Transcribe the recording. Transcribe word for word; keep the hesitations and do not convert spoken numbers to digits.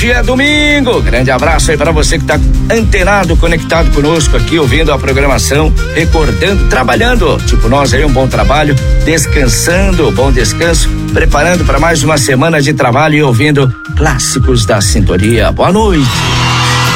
hoje é domingo. Grande abraço aí para você que tá antenado, conectado conosco aqui, ouvindo a programação, recordando, trabalhando, tipo nós aí, um bom trabalho, descansando, bom descanso, preparando para mais uma semana de trabalho e ouvindo clássicos da sintonia. Boa noite.